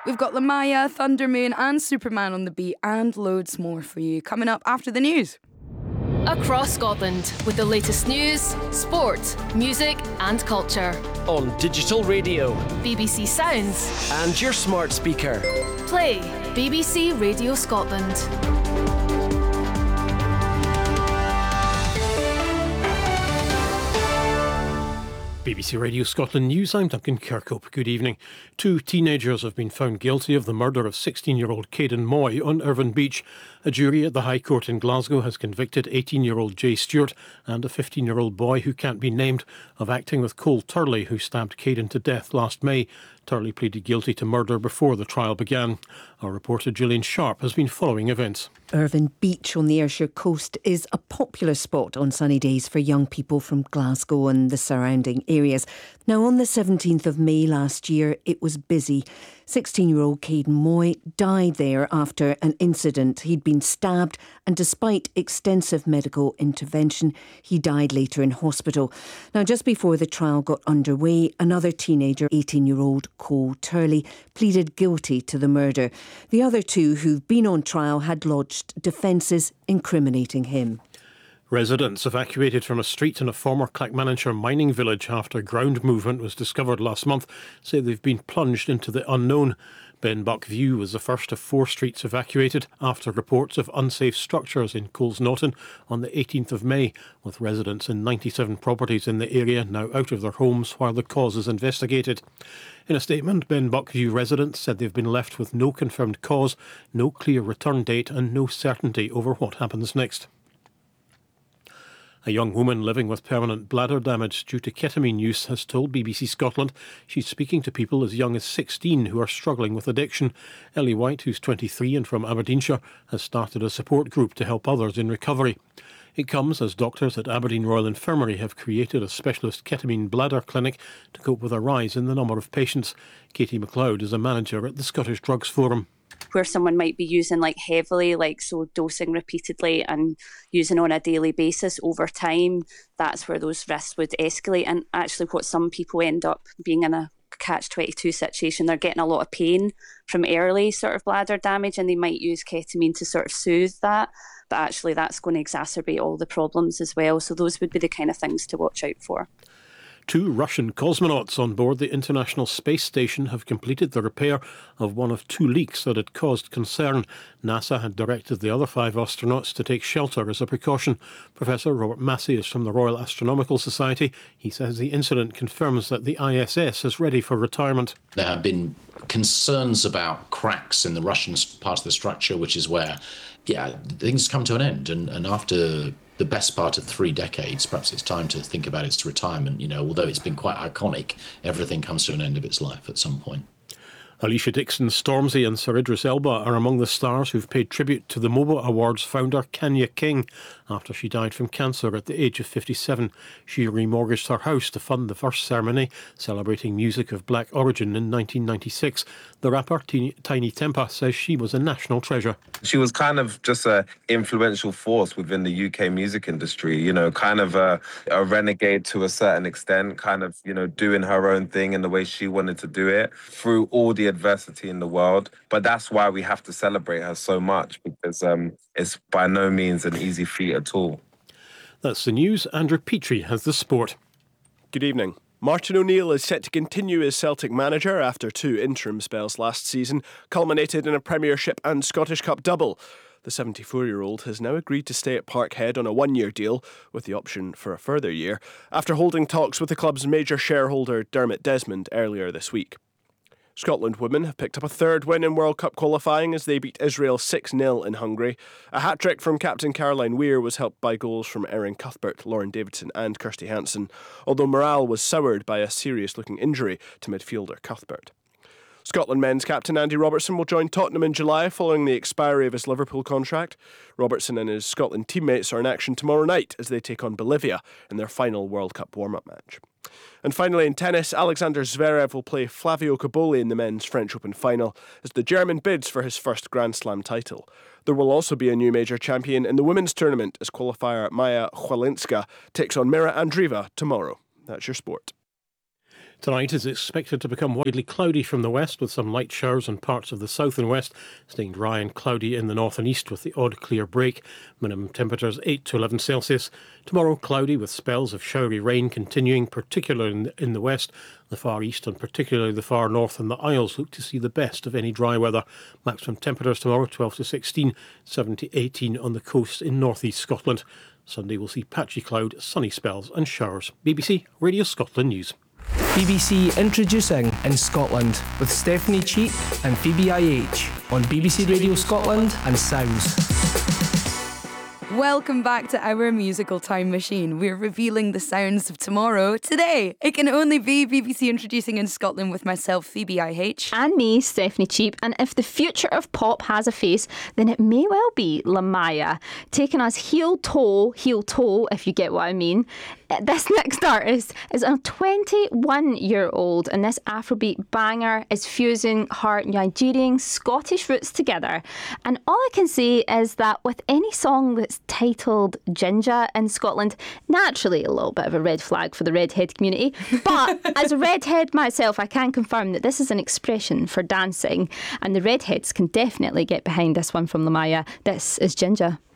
We've got Lamaya, Thunder Moon and Superman on the beat and loads more for you coming up after the news. Across Scotland with the latest news, sport, music and culture. On digital radio, BBC Sounds and your smart speaker. Play BBC Radio Scotland. BBC Radio Scotland News, I'm Duncan Kirkhope. Good evening. 2 teenagers have been found guilty of the murder of 16-year-old Caden Moy on Irvine Beach. A jury at the High Court in Glasgow has convicted 18-year-old Jay Stewart and a 15-year-old boy who can't be named of acting with Cole Turley, who stabbed Caden to death last May. Turley pleaded guilty to murder before the trial began. Our reporter Gillian Sharp has been following events. Irvine Beach on the Ayrshire coast is a popular spot on sunny days for young people from Glasgow and the surrounding areas. Now, on the 17th of May last year, it was busy. 16-year-old Caden Moy died there after an incident. He'd been stabbed, and despite extensive medical intervention, he died later in hospital. Now, just before the trial got underway, another teenager, 18-year-old Cole Turley, pleaded guilty to the murder. The other two who've been on trial had lodged defences incriminating him. Residents evacuated from a street in a former Clackmannanshire mining village after ground movement was discovered last month say they've been plunged into the unknown. Benbuck View was the first of 4 streets evacuated after reports of unsafe structures in Colesnaughton on the 18th of May, with residents in 97 properties in the area now out of their homes while the cause is investigated. In a statement, Benbuck View residents said they've been left with no confirmed cause, no clear return date and no certainty over what happens next. A young woman living with permanent bladder damage due to ketamine use has told BBC Scotland she's speaking to people as young as 16 who are struggling with addiction. Ellie White, who's 23 and from Aberdeenshire, has started a support group to help others in recovery. It comes as doctors at Aberdeen Royal Infirmary have created a specialist ketamine bladder clinic to cope with a rise in the number of patients. Katie MacLeod is a manager at the Scottish Drugs Forum. Where someone might be using heavily, so dosing repeatedly and using on a daily basis over time, that's where those risks would escalate. And actually what some people end up being in a catch-22 situation, they're getting a lot of pain from early sort of bladder damage and they might use ketamine to sort of soothe that. But actually that's going to exacerbate all the problems as well. So those would be the kind of things to watch out for. 2 Russian cosmonauts on board the International Space Station have completed the repair of one of 2 leaks that had caused concern. NASA had directed the other 5 astronauts to take shelter as a precaution. Professor Robert Massey is from the Royal Astronomical Society. He says the incident confirms that the ISS is ready for retirement. There have been concerns about cracks in the Russian part of the structure, which is where, things come to an end. And after the best part of 3 decades, perhaps it's time to think about its retirement. Although it's been quite iconic, everything comes to an end of its life at some point. Alicia Dixon, Stormzy and Sir Idris Elba are among the stars who've paid tribute to the MOBA Awards founder Kanya King after she died from cancer at the age of 57. She remortgaged her house to fund the first ceremony celebrating music of black origin in 1996. The rapper Tiny Tempa says she was a national treasure. She was kind of just an influential force within the UK music industry, kind of a renegade to a certain extent, kind of, doing her own thing in the way she wanted to do it through all the adversity in the world. But that's why we have to celebrate her so much, because it's by no means an easy feat at all. That's the news. Andrew Petrie has the sport. Good evening. Martin O'Neill is set to continue as Celtic manager after 2 interim spells last season, culminated in a Premiership and Scottish Cup double. The 74-year-old has now agreed to stay at Parkhead on a 1-year deal, with the option for a further year, after holding talks with the club's major shareholder Dermot Desmond earlier this week. Scotland women have picked up a 3rd win in World Cup qualifying as they beat Israel 6-0 in Hungary. A hat-trick from captain Caroline Weir was helped by goals from Erin Cuthbert, Lauren Davidson and Kirsty Hansen, although morale was soured by a serious-looking injury to midfielder Cuthbert. Scotland men's captain Andy Robertson will join Tottenham in July following the expiry of his Liverpool contract. Robertson and his Scotland teammates are in action tomorrow night as they take on Bolivia in their final World Cup warm-up match. And finally in tennis, Alexander Zverev will play Flavio Cobolli in the men's French Open final as the German bids for his first Grand Slam title. There will also be a new major champion in the women's tournament as qualifier Maja Chwalinska takes on Mira Andreeva tomorrow. That's your sport. Tonight is expected to become widely cloudy from the west with some light showers in parts of the south and west, staying dry and cloudy in the north and east with the odd clear break. Minimum temperatures 8 to 11 Celsius. Tomorrow cloudy with spells of showery rain continuing, particularly in the west, the far east and particularly the far north and the Isles look to see the best of any dry weather. Maximum temperatures tomorrow 12 to 16, 7 to 18 on the coast in northeast Scotland. Sunday will see patchy cloud, sunny spells and showers. BBC Radio Scotland News. BBC Introducing in Scotland with Stephanie Cheap and Phoebe IH on BBC Radio Scotland and Sounds. Welcome back to our musical time machine. We're revealing the sounds of tomorrow. Today, it can only be BBC Introducing in Scotland with myself, Phoebe IH. And me, Stephanie Cheap. And if the future of pop has a face, then it may well be Lamaya, taking us heel toe, if you get what I mean. This next artist is a 21-year-old, and this Afrobeat banger is fusing her Nigerian Scottish roots together. And all I can say is that with any song that's titled Ginger in Scotland, naturally a little bit of a red flag for the redhead community. But as a redhead myself, I can confirm that this is an expression for dancing, and the redheads can definitely get behind this one from Lamaya. This is Ginger.